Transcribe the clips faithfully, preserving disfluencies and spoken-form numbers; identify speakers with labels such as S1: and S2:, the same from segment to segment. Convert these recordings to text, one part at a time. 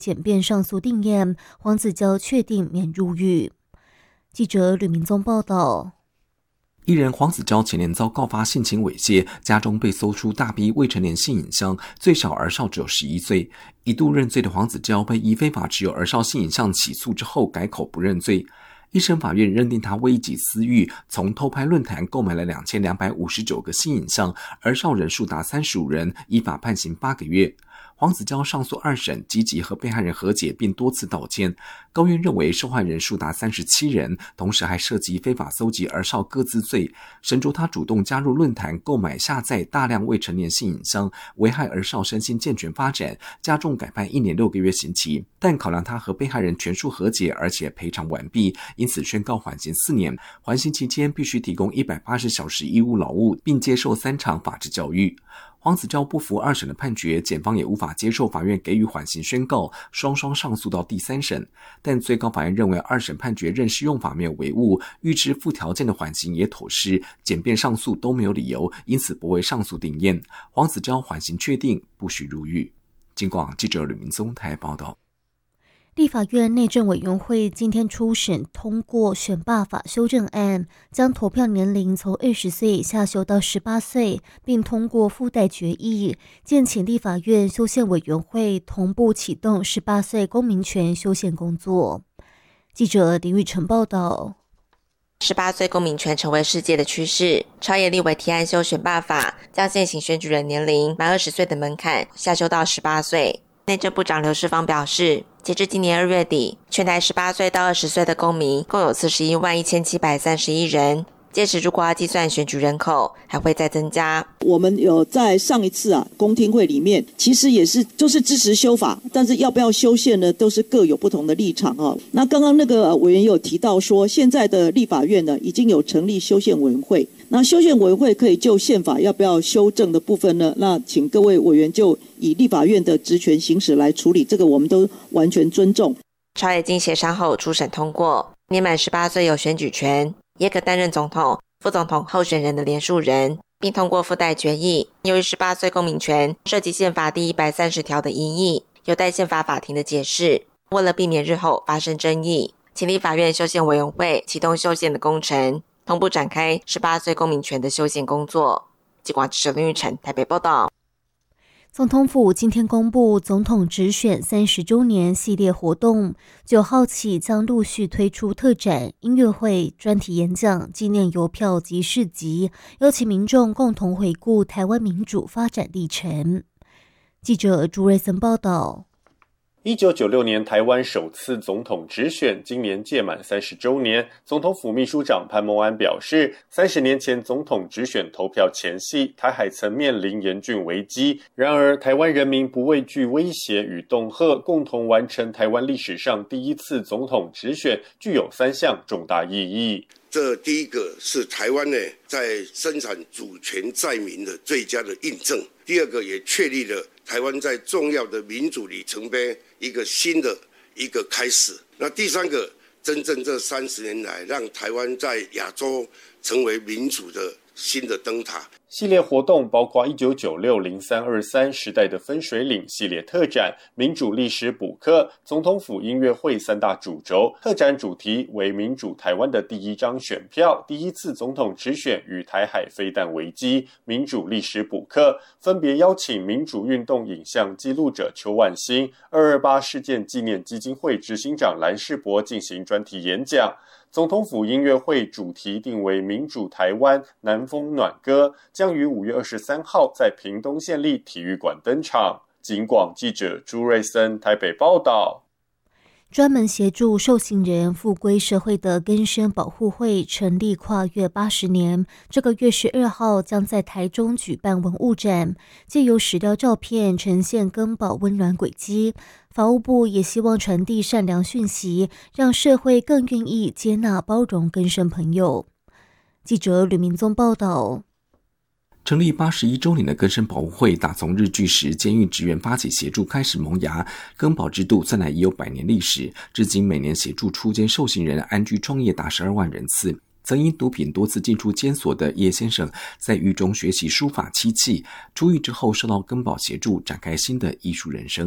S1: 简便上诉定谳，黄子佼确定免入狱。记者吕明宗报道。
S2: 艺人黄子佼前年遭告发性侵猥亵，家中被搜出大批未成年性影像，最小儿少只有十一岁。一度认罪的黄子佼被以非法持有儿少性影像起诉之后改口不认罪。一审法院认定他为一己私欲，从偷拍论坛购买了两千两百五十九个性影像，儿少人数达三十五人，依法判刑八个月。黄子佼上诉二审，积极和被害人和解，并多次道歉。高院认为受害人数达三十七人，同时还涉及非法搜集儿少个资罪，审酌他主动加入论坛购买下载大量未成年性影像，危害儿少身心健全发展，加重改判一年六个月刑期。但考量他和被害人全数和解，而且赔偿完毕，因此宣告缓刑四年。缓刑期间必须提供一百八十小时义务劳务，并接受三场法治教育。黄子佼不服二审的判决，检方也无法接受法院给予缓刑宣告，双双上诉到第三审。但最高法院认为二审判决认适用法没有违误，预知附条件的缓刑也妥适，简便上诉都没有理由，因此不为上诉定谳。黄子佼缓刑确定，不许入狱。警广记者吕明宗台报道。
S1: 立法院内政委员会今天初审通过选罢法修正案，将投票年龄从二十岁下修到十八岁，并通过附带决议，建请立法院修宪委员会同步启动十八岁公民权修宪工作。记者林玉成报道。
S3: 十八岁公民权成为世界的趋势，朝野立委提案修选罢法，将现行选举人年龄满二十岁的门槛下修到十八岁。内政部长刘世芳表示，截至今年二月底，全台十八岁到二十岁的公民共有四十一万一千七百三十一人。届时如果要计算选举人口，还会再增加。
S4: 我们有在上一次啊公听会里面，其实也是就是支持修法，但是要不要修宪呢，都是各有不同的立场哦。那刚刚那个委员有提到说，现在的立法院呢已经有成立修宪委员会，那修宪委员会可以就宪法要不要修正的部分呢，那请各位委员就以立法院的职权行使来处理，这个我们都完全尊重。
S3: 朝野经协商后初审通过，年满十八岁有选举权，也可担任总统、副总统候选人的连署人，并通过附带决议。由于十八岁公民权涉及宪法第一百三十条的疑义，有待宪法法庭的解释。为了避免日后发生争议，请立法院修宪委员会启动修宪的工程，同步展开十八岁公民权的修宪工作。记者林玉成台北报道。
S1: 总统府今天公布总统直选三十周年系列活动，九号起将陆续推出特展、音乐会、专题演讲、纪念邮票及市集，邀请民众共同回顾台湾民主发展历程。记者朱瑞森报道。
S5: 一九九六年台湾首次总统直选，今年届满三十周年。总统府秘书长潘孟安表示，三十年前总统直选投票前夕，台海曾面临严峻危机，然而台湾人民不畏惧威胁与恫吓，共同完成台湾历史上第一次总统直选，具有三项重大意义。
S6: 这第一个是台湾呢在生产主权在民的最佳的印证，第二个也确立了台湾在重要的民主里程碑一个新的一个开始。那第三个，真正这三十年来让台湾在亚洲成为民主的新的灯塔。
S5: 系列活动包括一九九六零三二三时代的分水岭系列特展、民主历史补课、总统府音乐会三大主轴。特展主题为民主台湾的第一张选票、第一次总统直选与台海飞弹危机、民主历史补课，分别邀请民主运动影像记录者邱万兴、二二八事件纪念基金会执行长蓝士博进行专题演讲。总统府音乐会主题定为民主台湾南风暖歌，将于五月二十三号在屏东县立体育馆登场。警广记者朱瑞森台北报道。
S1: 专门协助受刑人复归社会的更生保护会成立跨越八十年，这个月十二号将在台中举办文物展，借由史料照片呈现更保温暖轨迹。法务部也希望传递善良讯息，让社会更愿意接纳包容更生朋友。记者吕明宗报道。
S2: 成立八十一周年的更生保护会，打从日据时监狱职员发起协助开始萌芽，更保制度算来已有百年历史，至今每年协助出监受刑人安居创业达十二万人次。曾因毒品多次进出监所的叶先生，在狱中学习书法漆器，出狱之后受到更保协助，展开新的艺术人生。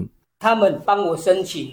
S7: 他们帮我申请